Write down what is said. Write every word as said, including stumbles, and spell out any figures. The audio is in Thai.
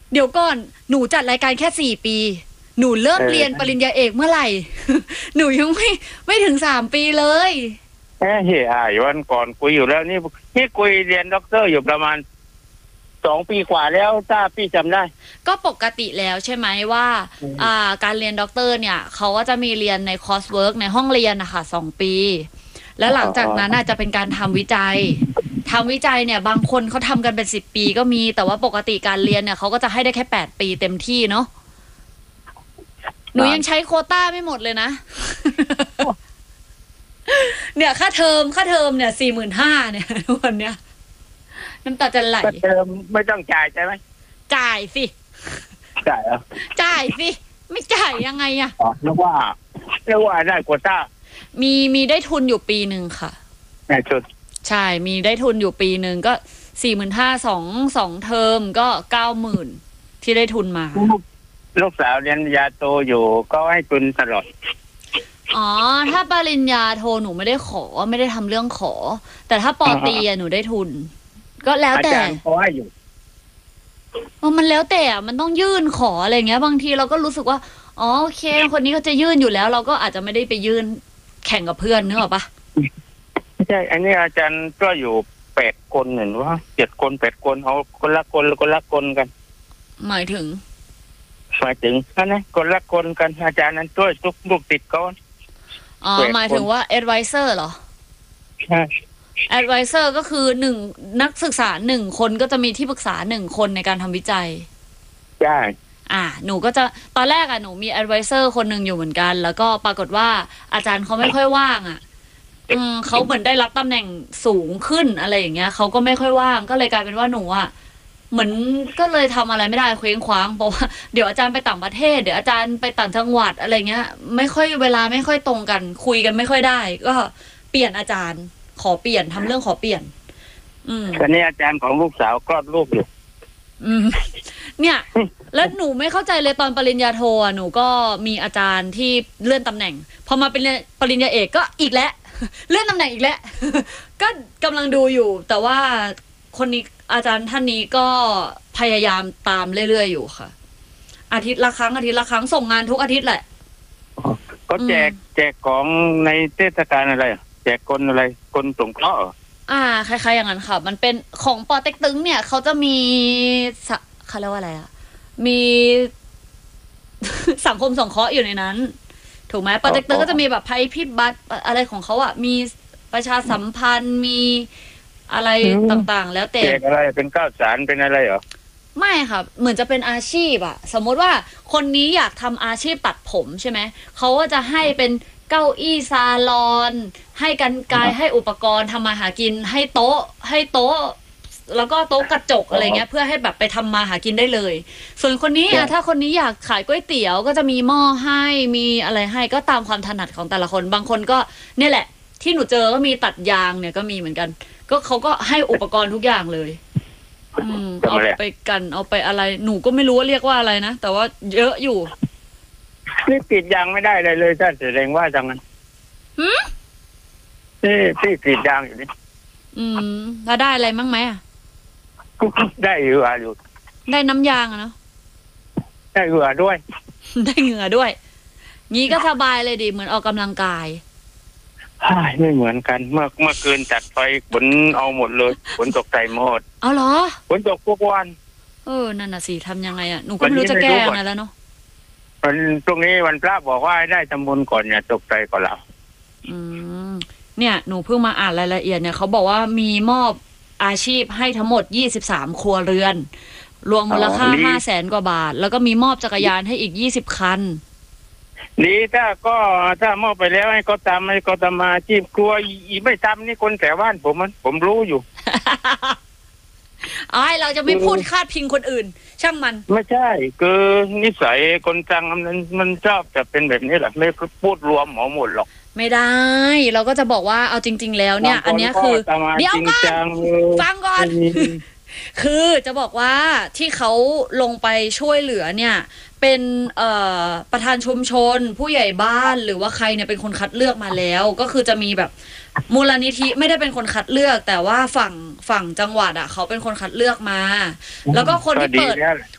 เดี๋ยวก่อนหนูจัดรายการแค่สี่ปีหนูเริ่มเรียนปริญญาเอกเมื่อไหร่ หนูยังไม่ไม่ถึงสามปีเลยเฮ้ยหายวันก่อนคุยอยู่แล้วนี่นี่คุยเรียนด็อกเตอร์อยู่ประมาณสองปีกว่าแล้วถ้าพี่จำได้ก็ปกติแล้วใช่ไหมว่าอ่าการเรียนด็อกเตอร์เนี่ยเขาก็จะมีเรียนในคอร์สเวิร์กในห้องเรียนนะคะสองปีแล้วหลังจากนั้นอาจจะเป็นการทำวิจัยทำวิจัยเนี่ยบางคนเขาทำกันเป็นสิบปีก็มีแต่ว่าปกติการเรียนเนี่ยเขาก็จะให้ได้แค่แปดปีเต็มที่เนาะหนูยังใช้โควต้าไม่หมดเลยนะ เนี่ยค่าเทอมค่าเทอมเนี่ยสี่หมื่นห้าเนี่ยวันเนี้ยน้ำตาจะไหลค่าเทอมไม่ต้องจ่ายใช่ไหมจ่ายสิจ่ายเหรอจ่ายสิไม่จ่ายยังไงอะอ๋อนึกว่านึกว่าได้โควต้ามีมีได้ทุนอยู่ปีหนึ่งค่ะได้ทุนใช่มีได้ทุนอยู่ปีหนึ่งก็สี่หมื่นห้าสองสองเทอมก็เก้าหมื่นที่ได้ทุนมาลูกสาวเรียนยาโตอยู่ก็ให้ทุนตลอดอ๋อถ้าปริญญาโทหนูไม่ได้ขอไม่ได้ทำเรื่องขอแต่ถ้าปอตรีหนูได้ทุนก็แล้วแต่อาจารย์เขาให้อยู่มันแล้วแต่มันต้องยื่นขออะไรเงี้ยบางทีเราก็รู้สึกว่าอ๋อโอเคคนนี้ก็จะยื่นอยู่แล้วเราก็อาจจะไม่ได้ไปยื่นแข่งกับเพื่อนนึกออกปะไม่ใช่อันนี้อาจารย์ก็อยู่แปดคนเห็นว่าเจ็ดคนแปดคนเอาคนละคนคนละคนกันหมายถึงหมายถึงนั่นนะคนละคนกันอาจารย์นั้นช่วยทุกลูกติดก้อนอ๋อหมายถึงว่า advisor เหรอใช่ advisor ก็คือหนึ่งนักศึกษาหนึ่งคนก็จะมีที่ปรึกษาหนึ่งคนในการทำวิจัยใช่อ่าหนูก็จะตอนแรกอ่ะหนูมี advisor คนหนึ่งอยู่เหมือนกันแล้วก็ปรากฏว่าอาจารย์เขาไม่ค่อยว่างอ่ะอืมเขาเหมือนได้รับตำแหน่งสูงขึ้นอะไรอย่างเงี้ยเขาก็ไม่ค่อยว่างก็เลยกลายเป็นว่าหนูอ่ะเหมือนก็เลยทำอะไรไม่ได้เคว้งคว้างเพราะว่าเดี๋ยวอาจารย์ไปต่างประเทศเดี๋ยวอาจารย์ไปต่างจังหวัดอะไรเงี้ยไม่ค่อยเวลาไม่ค่อยตรงกันคุยกันไม่ค่อยได้ก็เปลี่ยนอาจารย์ขอเปลี่ยนทำเรื่องขอเปลี่ยนอืมตอนนี้อาจารย์ของลูกสาวคลอดลูกอยู่อืมเนี่ยแล้วหนูไม่เข้าใจเลยตอนปริญญาโทอ่ะหนูก็มีอาจารย์ที่เลื่อนตำแหน่งพอมาเป็นปริญญาเอกก็อีกแล้วเลื่อนตำแหน่งอีกแล้วก็กำลังดูอยู่แต่ว่าคนนี้อาจารย์ท่านนี้ก็พยายามตามเรื่อยๆอยู่ค่ะอาทิตย์ละครั้งอาทิตย์ละครั้งส่งงานทุกอาทิตย์แหละก็แจกแจกของในเทศกาลอะไรแจกคนอะไรคนสงเคราะห์อ่าคล้ายๆอย่างนั้นค่ะมันเป็นของปอเต็กตึงเนี่ยเขาจะมีเขาเรียกว่าอะไรอ่ะมีสังคมสงเคราะห์อยู่ในนั้นถูกไหมปอเต็กตึงก็จะมีแบบภัยพิบัติอะไรของเขาอ่ะมีประชาสัมพันธ์มีอะไรต่างๆแล้วแต่แจกอะไรเป็นข้าวสารเป็นอะไรเหรอไม่ค่ะเหมือนจะเป็นอาชีพอะสมมติว่าคนนี้อยากทำอาชีพตัดผมใช่ไหมเขาก็จะให้เป็นเก้าอี้ซาลอนให้กรรไกรให้อุปกรณ์ทำมาหากินให้โต๊ะให้โต๊ะแล้วก็โต๊ะกระจกอะไรเงี้ยเพื่อให้แบบไปทำมาหากินได้เลยส่วนคนนี้อะถ้าคนนี้อยากขายก๋วยเตี๋ยวก็จะมีหม้อให้มีอะไรให้ก็ตามความถนัดของแต่ละคนบางคนก็เนี่ยแหละที่หนูเจอก็มีตัดยางเนี่ยก็มีเหมือนกันก็เขาก็ให้อุปกรณ์ทุกอย่างเลยอืมเอาไปกันเอาไปอะไรหนูก็ไม่รู้ว่าเรียกว่าอะไรนะแต่ว่าเยอะอยู่นี่ติดยางไม่ได้เลยเลยท่านแสดงว่าจังนั้นหืมนี่ที่ติดยางอยู่นี่อืมแล้วได้อะไรมั้งไหมอ่ะได้เหงื่ออยู่ได้น้ำยางอะเนาะได้เหงื่อด้วยได้เหงื่อด้วยงี้ก็สบายเลยดิเหมือนออกกำลังกายไม่เหมือนกันเมื่อเมื่อคืนจัดไฟฝนเอาหมดเลยฝนตกใจหมดเอาเหรอฝนตกทุกวันเออนั่นน่ะสิทำยังไงอ่ะหนูก็ไม่รู้จะแก้ยังไงแล้วเนาะวันตรงนี้วันพระบอกว่าได้ทำบุญก่อนอย่าตกใจก่อนแล้วอืมเนี่ยหนูเพิ่งมาอ่านรายละเอียดเนี่ยเขาบอกว่ามีมอบอาชีพให้ทั้งหมดยี่สิบสามครัวเรือนรวมมูลค่าห้าแสนกว่าบาทแล้วก็มีมอบจักรยานให้อีกยี่สิบคันดีถ้าก็ถ้ามอบไปแล้วให้เขาทำให้เขาทำมาอาชีพครัวอีไม่ทำนี่คนแถวบ้านผมมันผมรู้อยู่ไอ้เราจะไม่พูดคาดพิงคนอื่นช่างมันไม่ใช่คือนิสัยคนจังมันมันชอบจะเป็นแบบนี้แหละไม่พูดรวมหมอหมดหรอกไม่ได้เราก็จะบอกว่าเอาจริงๆแล้วเนี่ยอันนี้คือเดี๋ยวก่อนฟังก่อนคือจะบอกว่าที่เขาลงไปช่วยเหลือเนี่ยเป็นเอ่อประธานชุมชนผู้ใหญ่บ้านหรือว่าใครเนี่ยเป็นคนคัดเลือกมาแล้วก็คือจะมีแบบมูลนิธิไม่ได้เป็นคนคัดเลือกแต่ว่าฝั่งฝั่งจังหวัดอ่ะเขาเป็นคนคัดเลือกมาแล้วก็คนที่เปิด